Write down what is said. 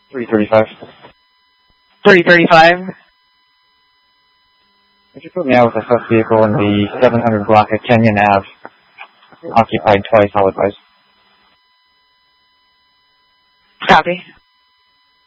335. 335. Could you put me out with a first vehicle in the 700 block at Kenyon Ave, occupied twice, solid wise? Copy.